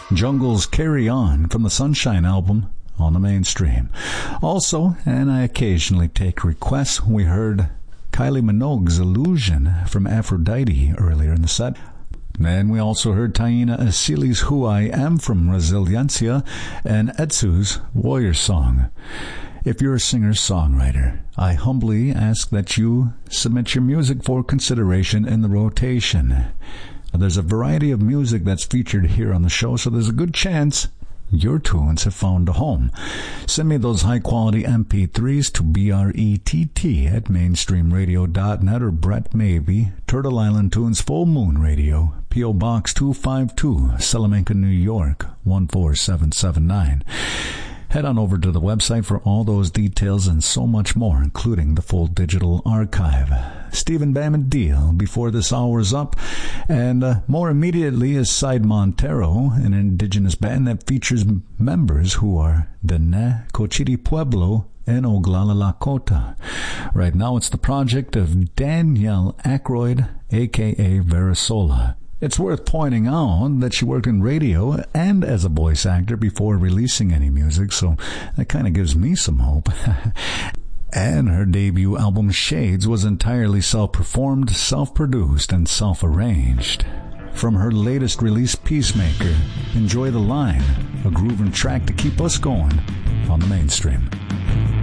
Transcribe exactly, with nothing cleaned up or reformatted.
Jungle's Carry On from the Sunshine album on the Mainstream. Also, and I occasionally take requests, we heard Kylie Minogue's Illusion from Aphrodite earlier in the set. And we also heard Taina Asili's Who I Am from Resiliencia and Etsu's Warrior Song. If you're a singer-songwriter, I humbly ask that you submit your music for consideration in the rotation. There's a variety of music that's featured here on the show, so there's a good chance your tunes have found a home. Send me those high-quality M P threes to B R E T T at mainstream radio dot net or Brett Maybe, Turtle Island Tunes Full Moon Radio, P O. Box two five two, Salamanca, New York, one four seven seven nine. Head on over to the website for all those details and so much more, including the full digital archive. Stephen Bamandil before this hour's up, and uh, more immediately is Side Montero, an indigenous band that features members who are Dene, Cochiti Pueblo, and Oglala Lakota. Right now it's the project of Danielle Aykroyd, a k a. Verasola. It's worth pointing out that she worked in radio and as a voice actor before releasing any music, so that kind of gives me some hope. And her debut album, Shades, was entirely self-performed, self-produced, and self-arranged. From her latest release, Peacemaker, enjoy The Line, a grooving track to keep us going on the Mainstream.